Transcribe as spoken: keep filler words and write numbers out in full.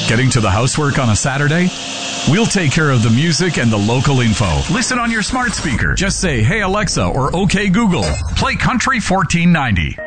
Getting to the housework on a Saturday? We'll take care of the music and the local info. Listen on your smart speaker. Just say, "Hey Alexa," or "Okay Google, play Country fourteen ninety."